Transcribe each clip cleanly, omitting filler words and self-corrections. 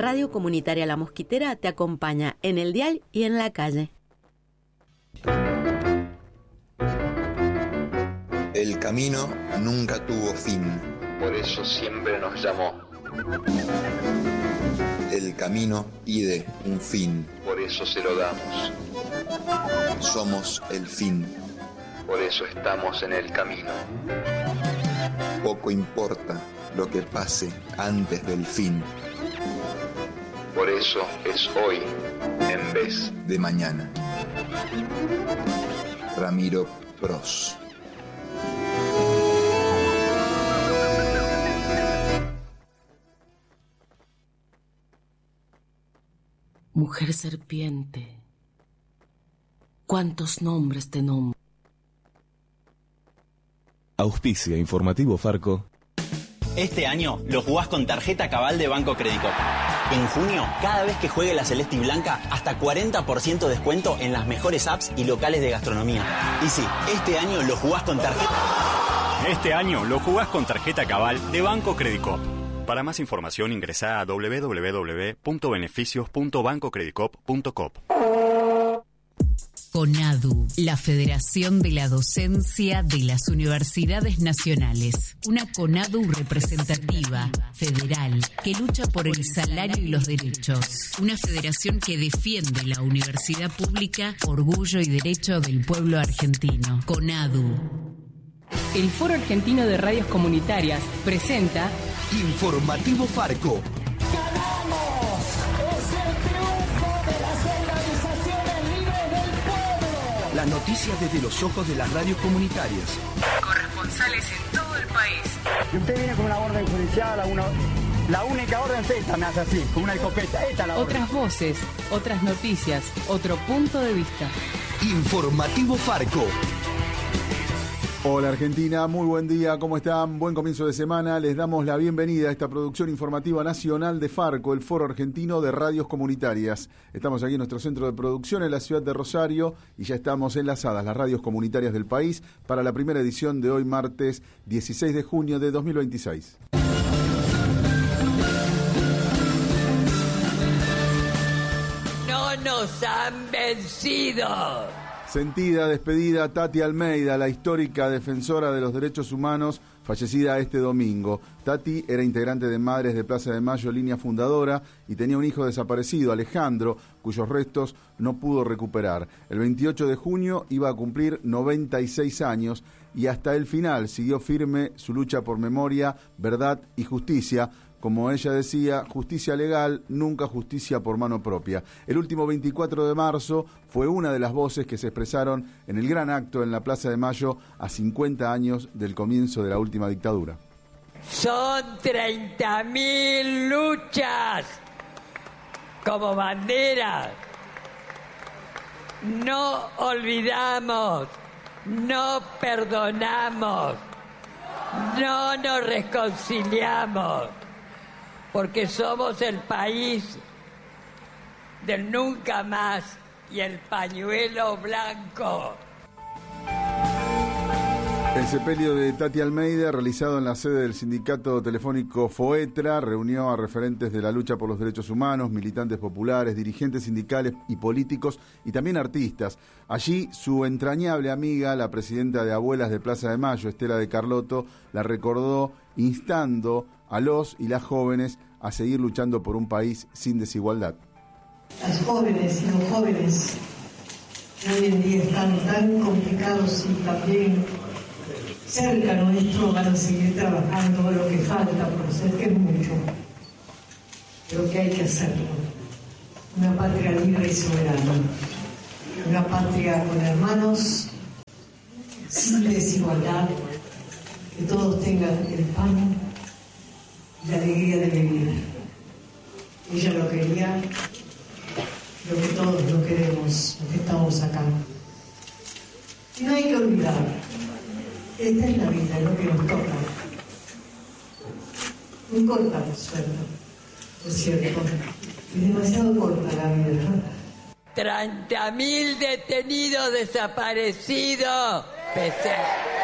Radio Comunitaria La Mosquitera te acompaña en el dial y en la calle. El camino nunca tuvo fin. Por eso siempre nos llamó. El camino pide un fin. Por eso se lo damos. Somos el fin. Por eso estamos en el camino. Poco importa lo que pase antes del fin. Por eso es hoy en vez de mañana. Ramiro Pros. Mujer serpiente, ¿cuántos nombres te nombro? Auspicia Informativo Farco. Este año lo jugás con tarjeta Cabal de Banco Credicop. En junio, cada vez que juegue la Celeste y Blanca, hasta 40% de descuento en las mejores apps y locales de gastronomía. Y sí, este año lo jugás con tarjeta. Este año lo jugás con tarjeta Cabal de Banco Credicop. Para más información ingresá a www.beneficios.bancocredicop.com. CONADU, la Federación de la Docencia de las Universidades Nacionales. Una CONADU representativa, federal, que lucha por el salario y los derechos. Una federación que defiende la universidad pública, orgullo y derecho del pueblo argentino. CONADU. El Foro Argentino de Radios Comunitarias presenta Informativo Farco. ¡Ganamos! ¡Es el triunfo de las organizaciones libres del pueblo! Las noticias desde los ojos de las radios comunitarias. Corresponsales en todo el país. Y usted viene con una orden judicial, la única orden es esta, me hace así, con una escopeta. Esta es la orden. Otras voces, otras noticias, otro punto de vista. Informativo Farco. Hola Argentina, muy buen día, ¿cómo están? Buen comienzo de semana, les damos la bienvenida a esta producción informativa nacional de Farco, el Foro Argentino de Radios Comunitarias. Estamos aquí en nuestro centro de producción en la ciudad de Rosario y ya estamos enlazadas las radios comunitarias del país para la primera edición de hoy martes 16 de junio de 2026. ¡No nos han vencido! Sentida despedida Tati Almeida, la histórica defensora de los derechos humanos, fallecida este domingo. Tati era integrante de Madres de Plaza de Mayo, línea fundadora, y tenía un hijo desaparecido, Alejandro, cuyos restos no pudo recuperar. El 28 de junio iba a cumplir 96 años y hasta el final siguió firme su lucha por memoria, verdad y justicia. Como ella decía, justicia legal, nunca justicia por mano propia. El último 24 de marzo fue una de las voces que se expresaron en el gran acto en la Plaza de Mayo a 50 años del comienzo de la última dictadura. Son 30.000 luchas como bandera. No olvidamos, no perdonamos, no nos reconciliamos. Porque somos el país del nunca más y el pañuelo blanco. El sepelio de Tati Almeida, realizado en la sede del sindicato telefónico FOETRA, reunió a referentes de la lucha por los derechos humanos, militantes populares, dirigentes sindicales y políticos, y también artistas. Allí, su entrañable amiga, la presidenta de Abuelas de Plaza de Mayo, Estela de Carlotto, la recordó instando a los y las jóvenes a seguir luchando por un país sin desigualdad. Las jóvenes y los jóvenes que hoy en día están tan complicados y también cerca nuestro van a seguir trabajando lo que falta por hacer, que es mucho, pero que hay que hacerlo. Una patria libre y soberana, una patria con hermanos, sin desigualdad, que todos tengan el pan y la alegría de vivir. Ella lo quería, lo que todos lo queremos, los que estamos acá. Y no hay que olvidar, esta es la vida, es lo que nos toca. Muy corta la suerte, es cierto, es demasiado corta la vida. 30.000 detenidos desaparecidos.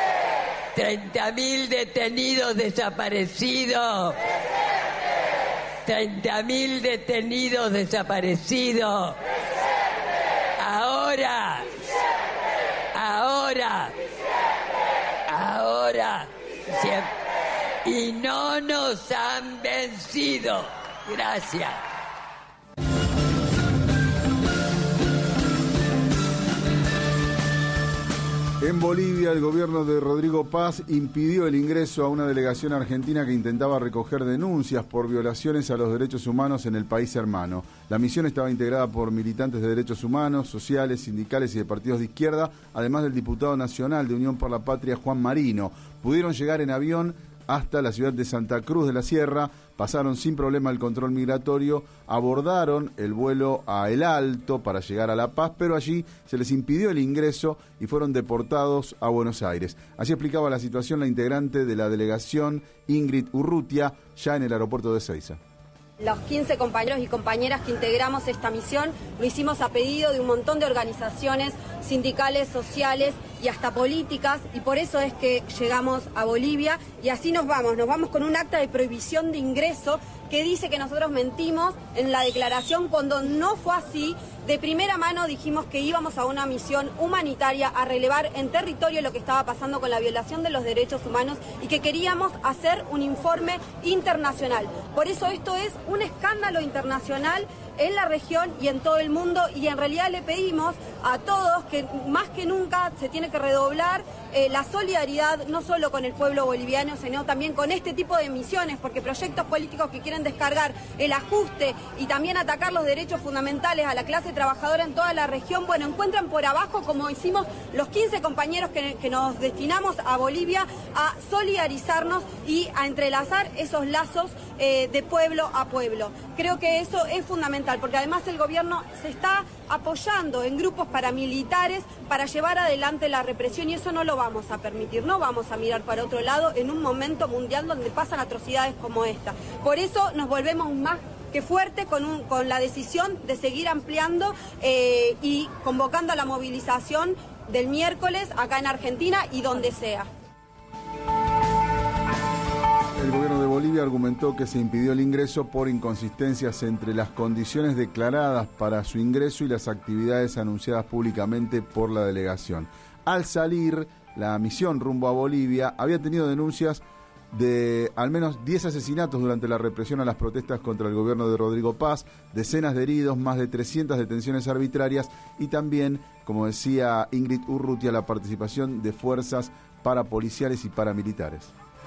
30.000 detenidos desaparecidos. 30.000 detenidos desaparecidos. Ahora. Siempre. Y no nos han vencido. Gracias. En Bolivia, el gobierno de Rodrigo Paz impidió el ingreso a una delegación argentina que intentaba recoger denuncias por violaciones a los derechos humanos en el país hermano. La misión estaba integrada por militantes de derechos humanos, sociales, sindicales y de partidos de izquierda, además del diputado nacional de Unión por la Patria, Juan Marino. Pudieron llegar en avión hasta la ciudad de Santa Cruz de la Sierra, pasaron sin problema el control migratorio, abordaron el vuelo a El Alto para llegar a La Paz, pero allí se les impidió el ingreso y fueron deportados a Buenos Aires. Así explicaba la situación la integrante de la delegación, Ingrid Urrutia, ya en el aeropuerto de Ezeiza. Los 15 compañeros y compañeras que integramos esta misión lo hicimos a pedido de un montón de organizaciones sindicales, sociales y hasta políticas, y por eso es que llegamos a Bolivia y así nos vamos con un acta de prohibición de ingreso que dice que nosotros mentimos en la declaración cuando no fue así. De primera mano dijimos que íbamos a una misión humanitaria a relevar en territorio lo que estaba pasando con la violación de los derechos humanos y que queríamos hacer un informe internacional. Por eso esto es un escándalo internacional en la región y en todo el mundo, y en realidad le pedimos a todos que más que nunca se tiene que redoblar la solidaridad no solo con el pueblo boliviano, sino también con este tipo de misiones, porque proyectos políticos que quieren descargar el ajuste y también atacar los derechos fundamentales a la clase trabajadora en toda la región, bueno, encuentran por abajo, como hicimos los 15 compañeros que nos destinamos a Bolivia, a solidarizarnos y a entrelazar esos lazos de pueblo a pueblo. Creo que eso es fundamental, porque además el gobierno se está apoyando en grupos paramilitares para llevar adelante la represión, y eso no lo vamos a permitir. No vamos a mirar para otro lado en un momento mundial donde pasan atrocidades como esta. Por eso nos volvemos más que fuerte con la decisión de seguir ampliando y convocando a la movilización del miércoles acá en Argentina y donde sea. El gobierno de Bolivia argumentó que se impidió el ingreso por inconsistencias entre las condiciones declaradas para su ingreso y las actividades anunciadas públicamente por la delegación. Al salir, la misión rumbo a Bolivia había tenido denuncias de al menos 10 asesinatos durante la represión a las protestas contra el gobierno de Rodrigo Paz, decenas de heridos, más de 300 detenciones arbitrarias y también, como decía Ingrid Urrutia, la participación de fuerzas parapoliciales y paramilitares.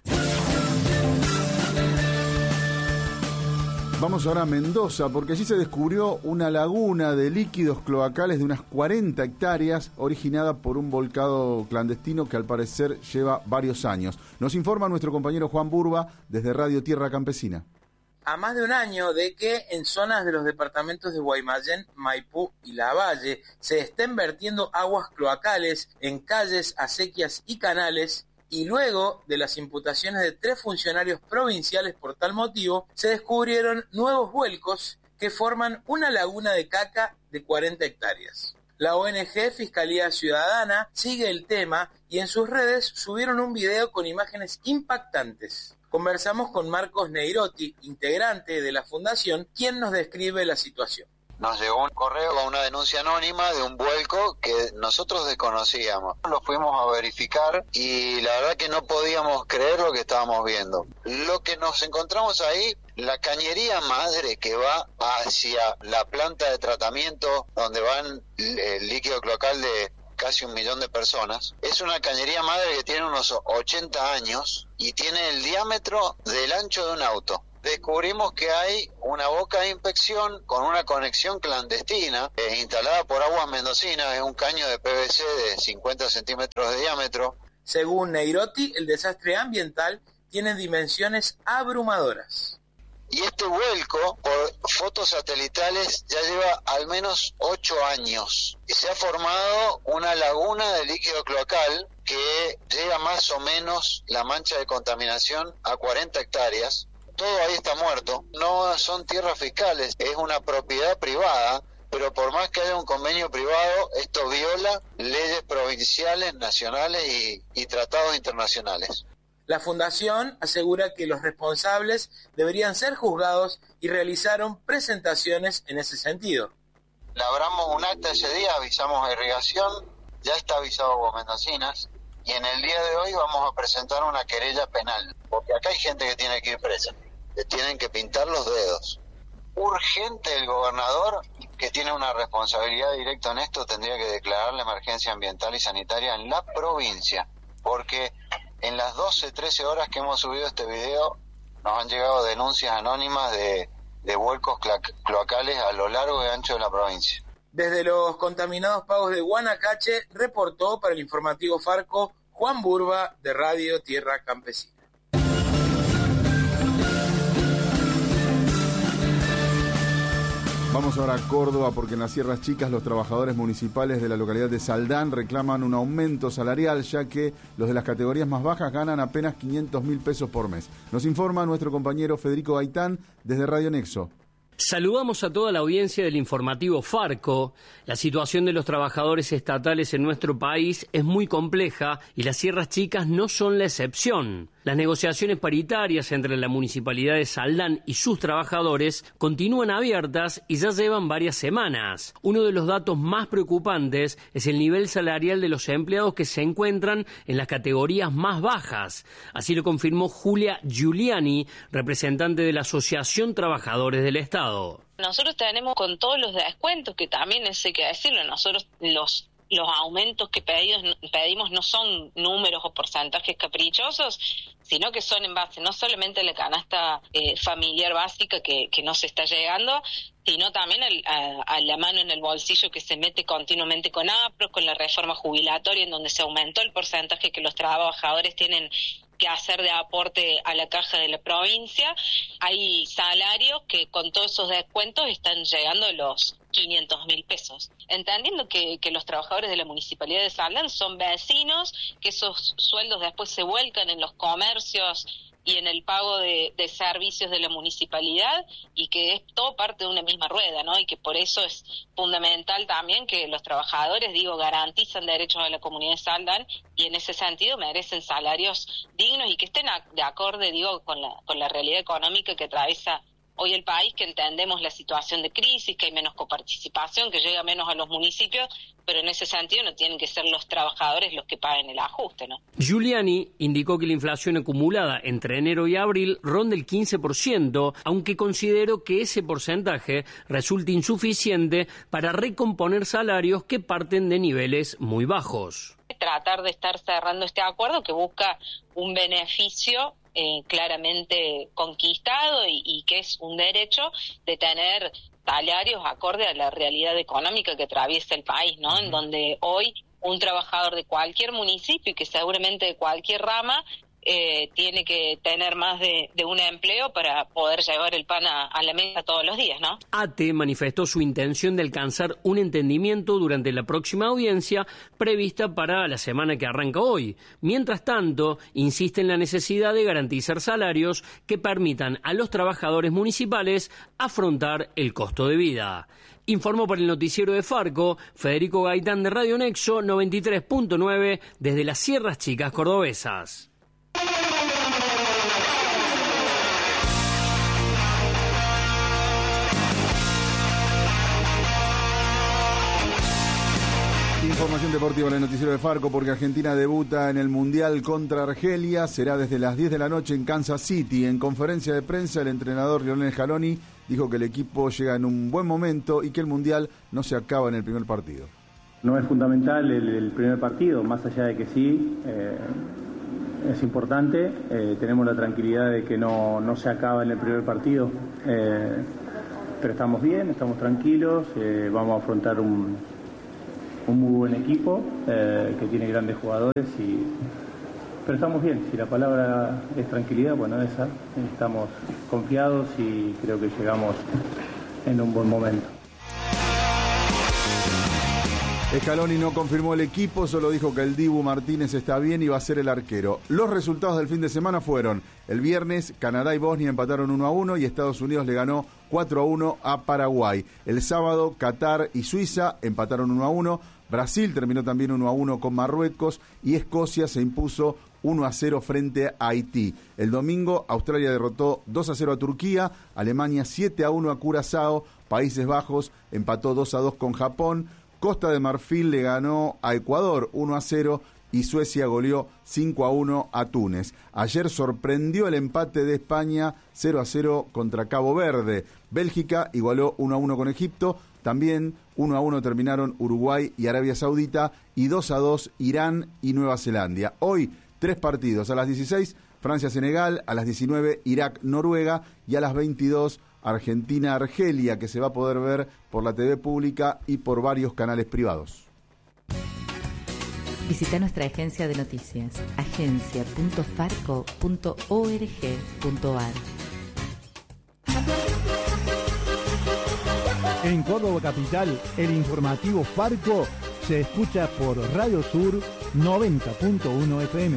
Vamos ahora a Mendoza, porque allí se descubrió una laguna de líquidos cloacales de unas 40 hectáreas originada por un volcado clandestino que al parecer lleva varios años. Nos informa nuestro compañero Juan Burba desde Radio Tierra Campesina. A más de un año de que en zonas de los departamentos de Guaymallén, Maipú y Lavalle se estén vertiendo aguas cloacales en calles, acequias y canales, y luego de las imputaciones de 3 funcionarios provinciales por tal motivo, se descubrieron nuevos vuelcos que forman una laguna de caca de 40 hectáreas. La ONG Fiscalía Ciudadana sigue el tema y en sus redes subieron un video con imágenes impactantes. Conversamos con Marcos Neirotti, integrante de la fundación, quien nos describe la situación. Nos llegó un correo con una denuncia anónima de un vuelco que nosotros desconocíamos. Lo fuimos a verificar y la verdad que no podíamos creer lo que estábamos viendo. Lo que nos encontramos ahí, la cañería madre que va hacia la planta de tratamiento donde van el líquido cloacal de casi 1 millón de personas, es una cañería madre que tiene unos 80 años y tiene el diámetro del ancho de un auto. Descubrimos que hay una boca de inspección con una conexión clandestina instalada por Aguas Mendocinas, es un caño de PVC de 50 centímetros de diámetro. Según Neirotti, el desastre ambiental tiene dimensiones abrumadoras. Y este vuelco, por fotos satelitales, ya lleva al menos 8 años. Y se ha formado una laguna de líquido cloacal que llega más o menos la mancha de contaminación a 40 hectáreas. Todo ahí está muerto, no son tierras fiscales, es una propiedad privada, pero por más que haya un convenio privado, esto viola leyes provinciales, nacionales y tratados internacionales. La fundación asegura que los responsables deberían ser juzgados y realizaron presentaciones en ese sentido. Labramos un acta ese día, avisamos a Irrigación, ya está avisado Aguas Mendocinas, y en el día de hoy vamos a presentar una querella penal, porque acá hay gente que tiene que ir presa, le tienen que pintar los dedos. Urgente el gobernador, que tiene una responsabilidad directa en esto, tendría que declarar la emergencia ambiental y sanitaria en la provincia, porque en las 12-13 horas que hemos subido este video nos han llegado denuncias anónimas de vuelcos cloacales a lo largo y ancho de la provincia. Desde los contaminados pagos de Guanacache, reportó para el informativo Farco Juan Burba, de Radio Tierra Campesina. Vamos ahora a Córdoba, porque en las Sierras Chicas los trabajadores municipales de la localidad de Saldán reclaman un aumento salarial, ya que los de las categorías más bajas ganan apenas 500.000 pesos por mes. Nos informa nuestro compañero Federico Gaitán desde Radio Nexo. Saludamos a toda la audiencia del informativo Farco. La situación de los trabajadores estatales en nuestro país es muy compleja y las Sierras Chicas no son la excepción. Las negociaciones paritarias entre la Municipalidad de Saldán y sus trabajadores continúan abiertas y ya llevan varias semanas. Uno de los datos más preocupantes es el nivel salarial de los empleados que se encuentran en las categorías más bajas. Así lo confirmó Julia Giuliani, representante de la Asociación Trabajadores del Estado. Nosotros tenemos, con todos los descuentos, que también hay que decirlo, nosotros los aumentos que pedimos no son números o porcentajes caprichosos, sino que son en base no solamente a la canasta familiar básica que no se está llegando, sino también a la mano en el bolsillo que se mete continuamente con APRO, con la reforma jubilatoria, en donde se aumentó el porcentaje que los trabajadores tienen que hacer de aporte a la caja de la provincia. Hay salarios que con todos esos descuentos están llegando a los 500.000 pesos. Entendiendo que los trabajadores de la Municipalidad de Saldán son vecinos, que esos sueldos después se vuelcan en los comercios y en el pago de servicios de la municipalidad, y que es todo parte de una misma rueda, ¿no? Y que por eso es fundamental también que los trabajadores, garantizan derechos a la comunidad de Saldán, y en ese sentido merecen salarios dignos y que estén de acorde, con la realidad económica que atraviesa hoy el país, que entendemos la situación de crisis, que hay menos coparticipación, que llega menos a los municipios, pero en ese sentido no tienen que ser los trabajadores los que paguen el ajuste, ¿no? Giuliani indicó que la inflación acumulada entre enero y abril ronda el 15%, aunque consideró que ese porcentaje resulta insuficiente para recomponer salarios que parten de niveles muy bajos. Tratar de estar cerrando este acuerdo que busca un beneficio claramente conquistado y que es un derecho de tener salarios acorde a la realidad económica que atraviesa el país, ¿no? En donde hoy un trabajador de cualquier municipio y que seguramente de cualquier rama tiene que tener más de un empleo para poder llevar el pan a la mesa todos los días, ¿no? ATE manifestó su intención de alcanzar un entendimiento durante la próxima audiencia prevista para la semana que arranca hoy. Mientras tanto, insiste en la necesidad de garantizar salarios que permitan a los trabajadores municipales afrontar el costo de vida. Informó para el noticiero de Farco, Federico Gaitán de Radio Nexo 93.9 desde las Sierras Chicas cordobesas. Información deportiva en el noticiero de Farco, porque Argentina debuta en el Mundial contra Argelia. Será desde las 10 de la noche en Kansas City. En conferencia de prensa, el entrenador Lionel Scaloni dijo que el equipo llega en un buen momento y que el Mundial no se acaba en el primer partido. No es fundamental el primer partido, más allá de que sí, es importante. Tenemos la tranquilidad de que no se acaba en el primer partido, pero estamos bien, estamos tranquilos, vamos a afrontar un muy buen equipo que tiene grandes jugadores, pero estamos bien. Si la palabra es tranquilidad, bueno, esa, estamos confiados y creo que llegamos en un buen momento. Scaloni no confirmó el equipo, solo dijo que el Dibu Martínez está bien y va a ser el arquero. Los resultados del fin de semana fueron: el viernes, Canadá y Bosnia empataron 1-1 y Estados Unidos le ganó 4-1 a Paraguay. El sábado, Qatar y Suiza empataron 1-1. Brasil terminó también 1-1 con Marruecos y Escocia se impuso 1-0 frente a Haití. El domingo, Australia derrotó 2-0 a Turquía, Alemania 7-1 a Curazao, Países Bajos empató 2-2 con Japón, Costa de Marfil le ganó a Ecuador 1-0 y Suecia goleó 5-1 a Túnez. Ayer sorprendió el empate de España 0-0 contra Cabo Verde. Bélgica igualó 1-1 con Egipto. También 1-1 terminaron Uruguay y Arabia Saudita y 2-2 Irán y Nueva Zelanda. Hoy 3 partidos. A las 16 Francia-Senegal, a las 19 Irak-Noruega y a las 22 Argentina-Argelia, que se va a poder ver por la TV pública y por varios canales privados. Visita nuestra agencia de noticias, agencia.farco.org.ar. En Córdoba Capital, el informativo Farco se escucha por Radio Sur 90.1 FM.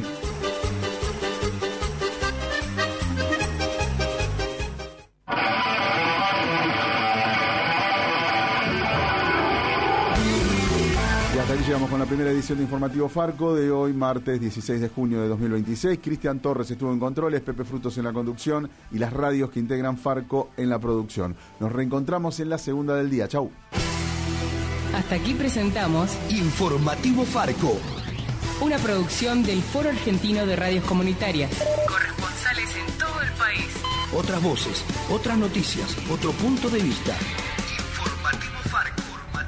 Y hasta aquí llegamos con la primera edición de Informativo Farco de hoy, martes 16 de junio de 2026. Cristian Torres estuvo en controles, Pepe Frutos en la conducción y las radios que integran Farco en la producción. Nos reencontramos en la segunda del día. Chau. Hasta aquí presentamos Informativo Farco, una producción del Foro Argentino de Radios Comunitarias. Corresponsales en todo el país. otras voces, otras noticias, otro punto de vista. Informativo Farco.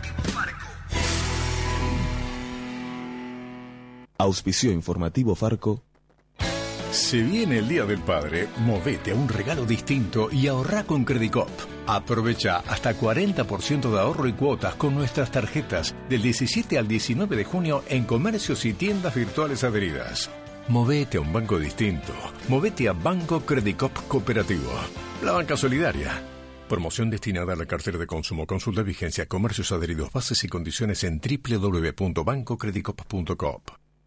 Auspició Informativo Farco. Se viene el Día del Padre, movete a un regalo distinto y ahorrá con Credicop. Aprovecha hasta 40% de ahorro y cuotas con nuestras tarjetas del 17 al 19 de junio en comercios y tiendas virtuales adheridas. Movete a un banco distinto. Movete a Banco Credicop Cooperativo. La banca solidaria. Promoción destinada a la cartera de consumo. Consulta vigencia, comercios adheridos, bases y condiciones en www.bancocredicop.com.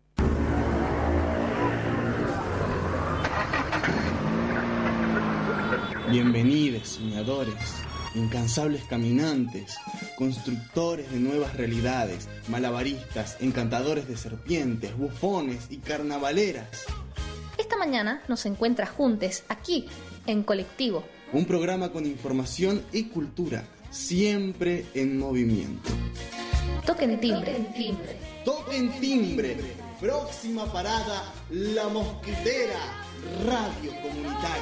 Bienvenidos, soñadores, incansables caminantes, constructores de nuevas realidades, malabaristas, encantadores de serpientes, bufones y carnavaleras. Esta mañana nos encuentra juntos aquí, en Colectivo. Un programa con información y cultura, siempre en movimiento. Toquen timbre. Toquen timbre. Próxima parada, La Mosquitera, Radio Comunitaria.